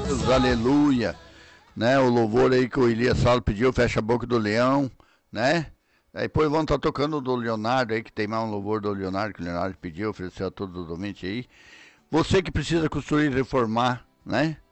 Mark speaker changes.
Speaker 1: Deus, aleluia, né? O louvor aí que o Elias Saulo pediu, fecha a boca do leão, né? Aí depois vamos estar tocando do Leonardo aí, que tem mais um louvor do Leonardo, que o Leonardo pediu, ofereceu a todo domingo aí. Você que precisa construir e reformar, né?